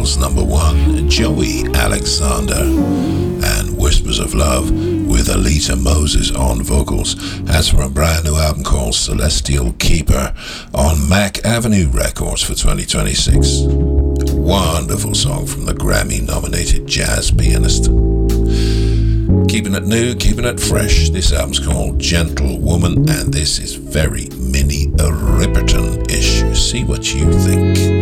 Singles #1, Joey Alexander, and Whispers of Love with Alita Moses on vocals. That's from a brand new album called Celestial Keeper on Mac Avenue Records for 2026. Wonderful song from the Grammy-nominated jazz pianist. Keeping it new, keeping it fresh. This album's called Gentle Woman, and this is very Minnie Riperton-ish. See what you think.